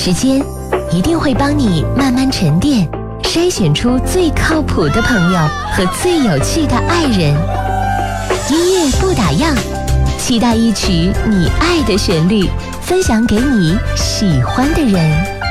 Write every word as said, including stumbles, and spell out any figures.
时间一定会帮你慢慢沉淀，筛选出最靠谱的朋友和最有趣的爱人。音乐不打烊，期待一曲你爱的旋律，分享给你喜欢的人。